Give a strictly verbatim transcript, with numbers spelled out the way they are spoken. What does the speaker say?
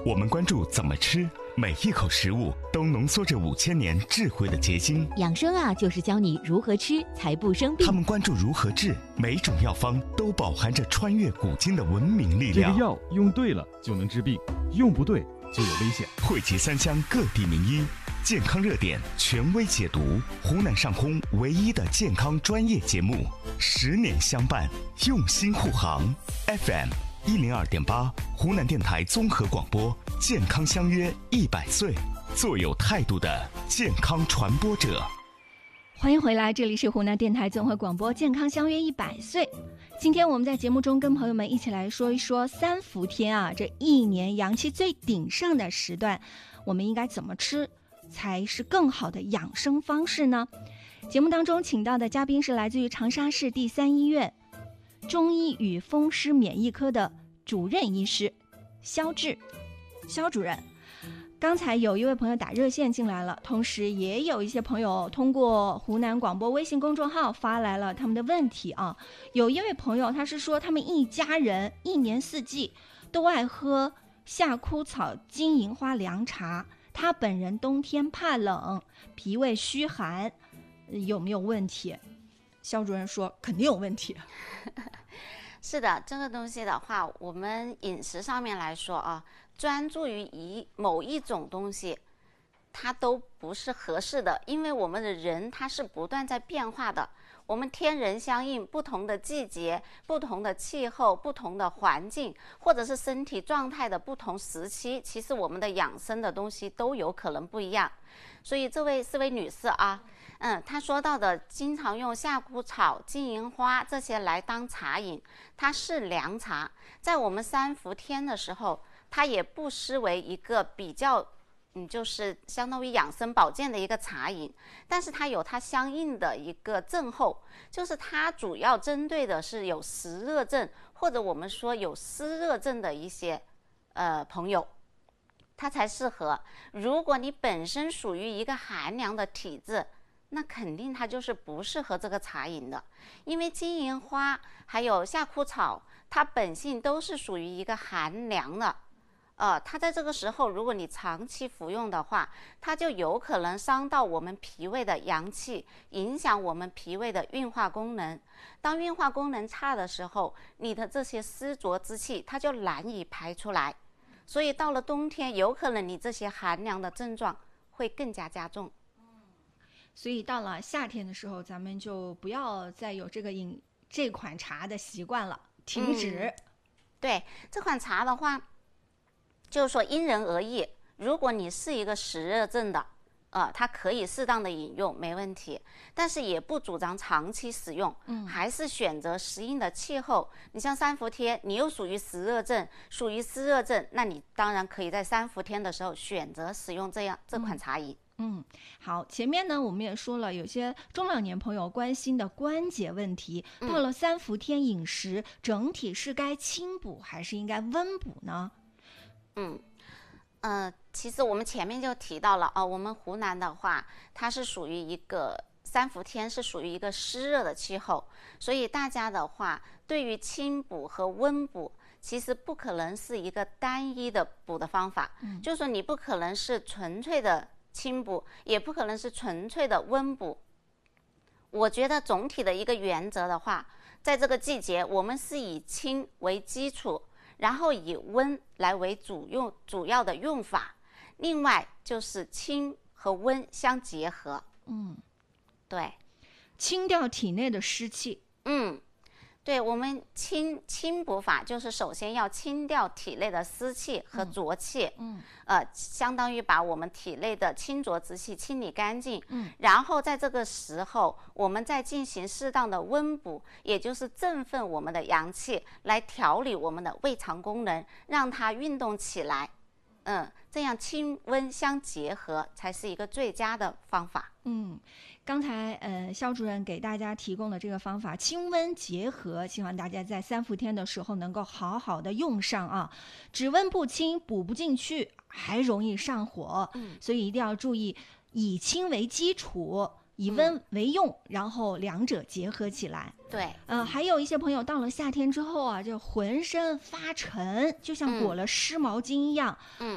我们关注怎么吃，每一口食物都浓缩着五千年智慧的结晶。 养生啊，就是教你如何吃才不生病。 他们关注如何治，每种药方都饱含着穿越古今的文明力量。 这个药用对了就能治病，用不对就有危险。 汇集三湘各地名医，健康热点权威解读，湖南上空唯一的健康专业节目，十年相伴，用心护航。F M 一零二点八，湖南电台综合广播，健康相约一百岁，做有态度的健康传播者。 欢迎回来，这里是湖南电台综合广播，健康相约一百岁。今天我们在节目中跟朋友们一起来说一说三伏天啊，这一年阳气最鼎盛的时段，我们应该怎么吃才是更好的养生方式呢？节目当中请到的嘉宾是来自于长沙市第三医院中医与风湿免疫科的主任医师肖志，肖主任。刚才有一位朋友打热线进来了，同时也有一些朋友通过湖南广播微信公众号发来了他们的问题啊。有一位朋友他是说，他们一家人一年四季都爱喝夏枯草金银花凉茶，他本人冬天怕冷，脾胃虚寒，有没有问题？肖主任说肯定有问题。 是的，这个东西的话，我们饮食上面来说啊，专注于一某一种东西，它都不是合适的，因为我们的人他是不断在变化的，我们天人相应，不同的季节、不同的气候、不同的环境，或者是身体状态的不同时期，其实我们的养生的东西都有可能不一样。所以这位这位女士啊，嗯，她说到的经常用夏枯草、金银花这些来当茶饮，它是凉茶，在我们三伏天的时候，它也不失为一个比较嗯，就是相当于养生保健的一个茶饮，但是它有它相应的一个症候，就是它主要针对的是有湿热症或者我们说有湿热症的一些呃朋友，它才适合。如果你本身属于一个寒凉的体质，那肯定它就是不适合这个茶饮的，因为金银花还有夏枯草，它本性都是属于一个寒凉的。呃，它在这个时候，如果你长期服用的话，它就有可能伤到我们脾胃的阳气，影响我们脾胃的运化功能。当运化功能差的时候，你的这些湿浊之气，它就难以排出来。所以到了冬天，有可能你这些寒凉的症状会更加加重。 所以到了夏天的时候，咱们就不要再有这个饮这款茶的习惯了，停止。 嗯、对，这款茶的话，就是说因人而异，如果你是一个湿热症的，呃，它可以适当的饮用没问题，但是也不主张长期使用，嗯，还是选择适应的气候。你像三伏天，你又属于湿热症，属于湿热症，那你当然可以在三伏天的时候选择使用这样这款茶饮。 嗯，好，前面呢我们也说了，有些中老年朋友关心的关节问题， 嗯、 到了三伏天饮食整体是该清补还是应该温补呢？ 嗯，呃，其实我们前面就提到了啊、呃，我们湖南的话，它是属于一个三伏天是属于一个湿热的气候，所以大家的话，对于清补和温补，其实不可能是一个单一的补的方法，嗯、就是说你不可能是纯粹的清补，也不可能是纯粹的温补。我觉得总体的一个原则的话，在这个季节，我们是以清为基础，然后以温来为主用主要的用法，另外就是清和温相结合。 嗯， 对， 清掉体内的湿气。 嗯，对，我们清清补法就是首先要清掉体内的湿气和浊气， 嗯， 呃，相当于把我们体内的清浊之气清理干净， 嗯， 然后在这个时候，我们再进行适当的温补，也就是振奋我们的阳气，来调理我们的胃肠功能，让它运动起来。嗯，这样清温相结合才是一个最佳的方法。 嗯，刚才呃肖主任给大家提供的这个方法，清温结合，希望大家在三伏天的时候能够好好的用上啊。只温不清，补不进去，还容易上火。 嗯， 所以一定要注意以清为基础，以温为用，嗯、然后两者结合起来。 对， 呃，还有一些朋友到了夏天之后啊，就浑身发沉，就像裹了湿毛巾一样。 嗯，